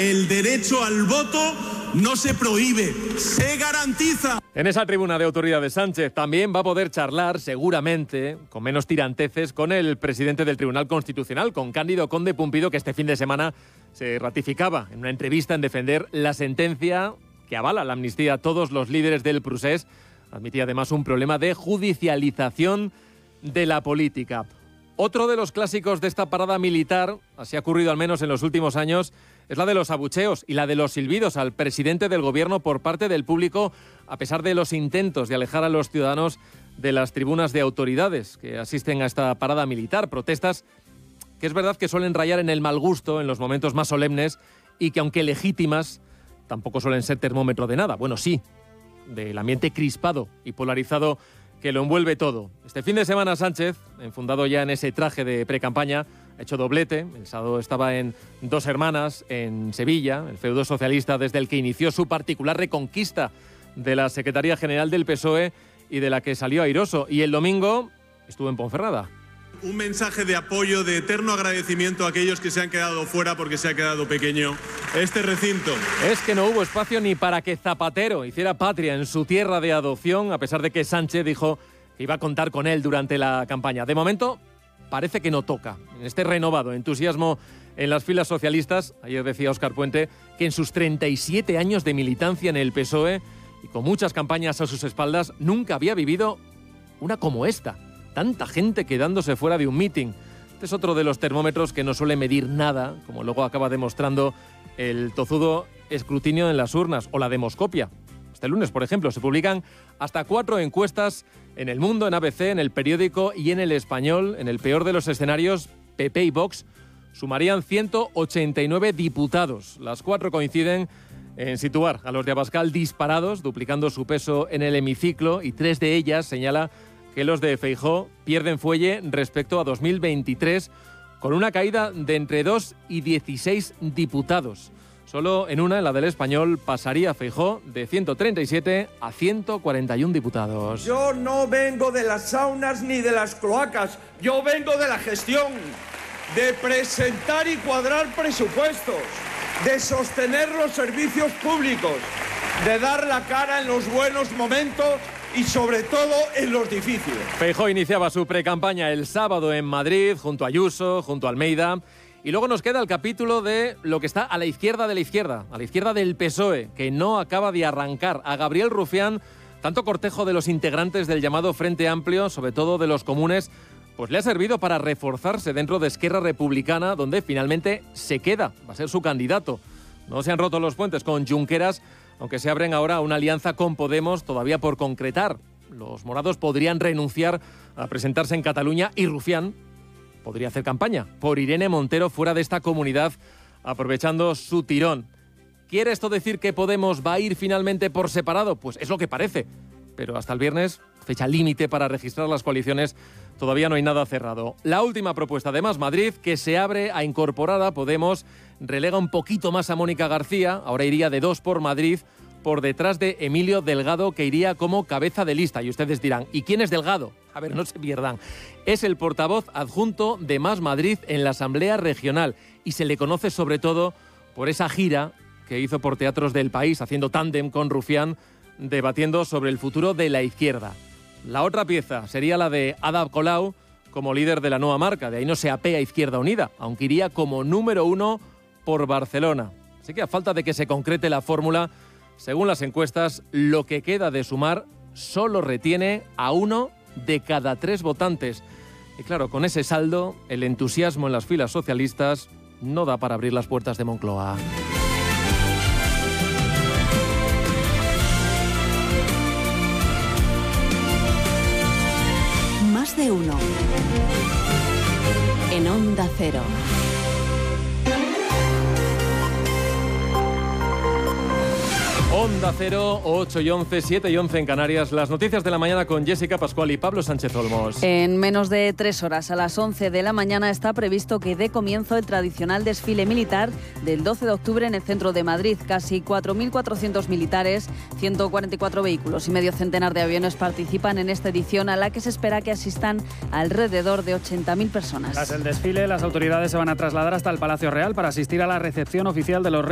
El derecho al voto no se prohíbe, se garantiza. En esa tribuna de autoridad de Sánchez también va a poder charlar, seguramente, con menos tiranteces, con el presidente del Tribunal Constitucional, con Cándido Conde Pumpido, que este fin de semana se ratificaba en una entrevista en defender la sentencia que avala la amnistía a todos los líderes del procés. Admitía además un problema de judicialización de la política. Otro de los clásicos de esta parada militar, así ha ocurrido al menos en los últimos años, es la de los abucheos y la de los silbidos al presidente del gobierno por parte del público, a pesar de los intentos de alejar a los ciudadanos de las tribunas de autoridades que asisten a esta parada militar. Protestas que es verdad que suelen rayar en el mal gusto en los momentos más solemnes y que, aunque legítimas, tampoco suelen ser termómetro de nada. Bueno, sí, del ambiente crispado y polarizado que lo envuelve todo. Este fin de semana Sánchez, enfundado ya en ese traje de precampaña, ha hecho doblete. El sábado estaba en Dos Hermanas, en Sevilla, el feudo socialista desde el que inició su particular reconquista de la Secretaría General del PSOE y de la que salió airoso. Y el domingo estuvo en Ponferrada. Un mensaje de apoyo, de eterno agradecimiento a aquellos que se han quedado fuera porque se ha quedado pequeño este recinto. Es que no hubo espacio ni para que Zapatero hiciera patria en su tierra de adopción, a pesar de que Sánchez dijo que iba a contar con él durante la campaña. De momento, parece que no toca. En este renovado entusiasmo en las filas socialistas, ayer decía Óscar Puente que en sus 37 años de militancia en el PSOE y con muchas campañas a sus espaldas, nunca había vivido una como esta. Tanta gente quedándose fuera de un mitin. Este es otro de los termómetros que no suele medir nada, como luego acaba demostrando el tozudo escrutinio en las urnas o la demoscopia. Este lunes, por ejemplo, se publican hasta 4 encuestas en El Mundo, en ABC, en El Periódico y en El Español. En el peor de los escenarios, PP y Vox sumarían 189 diputados. Las 4 coinciden en situar a los de Abascal disparados, duplicando su peso en el hemiciclo, y 3 de ellas señala que los de Feijóo pierden fuelle respecto a 2023, con una caída de entre 2 y 16 diputados. Solo en una, en la del Español, pasaría Feijóo de 137 a 141 diputados. Yo no vengo de las saunas ni de las cloacas, yo vengo de la gestión, de presentar y cuadrar presupuestos, de sostener los servicios públicos, de dar la cara en los buenos momentos y sobre todo en los difíciles. Feijóo iniciaba su precampaña el sábado en Madrid, junto a Ayuso, junto a Almeida. Y luego nos queda el capítulo de lo que está a la izquierda de la izquierda, a la izquierda del PSOE, que no acaba de arrancar. A Gabriel Rufián, tanto cortejo de los integrantes del llamado Frente Amplio, sobre todo de los comunes, pues le ha servido para reforzarse dentro de Esquerra Republicana, donde finalmente se queda, va a ser su candidato. No se han roto los puentes con Junqueras, aunque se abren ahora una alianza con Podemos todavía por concretar. Los morados podrían renunciar a presentarse en Cataluña y Rufián podría hacer campaña por Irene Montero fuera de esta comunidad, aprovechando su tirón. ¿Quiere esto decir que Podemos va a ir finalmente por separado? Pues es lo que parece. Pero hasta el viernes, fecha límite para registrar las coaliciones, todavía no hay nada cerrado. La última propuesta de Más Madrid, que se abre a incorporar a Podemos, relega un poquito más a Mónica García, ahora iría de 2 por Madrid, por detrás de Emilio Delgado, que iría como cabeza de lista. Y ustedes dirán, ¿y quién es Delgado? A ver, no se pierdan. Es el portavoz adjunto de Más Madrid en la Asamblea Regional y se le conoce sobre todo por esa gira que hizo por teatros del país, haciendo tándem con Rufián, debatiendo sobre el futuro de la izquierda. La otra pieza sería la de Ada Colau como líder de la nueva marca. De ahí no se apea a Izquierda Unida, aunque iría como número 1 por Barcelona. Así que a falta de que se concrete la fórmula, según las encuestas, lo que queda de Sumar solo retiene a 1 de cada 3 votantes. Y claro, con ese saldo, el entusiasmo en las filas socialistas no da para abrir las puertas de Moncloa. Más de uno. En Onda Cero. Onda Cero, 8 y 11, 7 y 11 en Canarias. Las noticias de la mañana con Jessica Pascual y Pablo Sánchez Olmos. En menos de 3 horas, a las 11 de la mañana, está previsto que dé comienzo el tradicional desfile militar del 12 de octubre en el centro de Madrid. Casi 4.400 militares, 144 vehículos y medio centenar de aviones participan en esta edición, a la que se espera que asistan alrededor de 80.000 personas. Tras el desfile, las autoridades se van a trasladar hasta el Palacio Real para asistir a la recepción oficial de los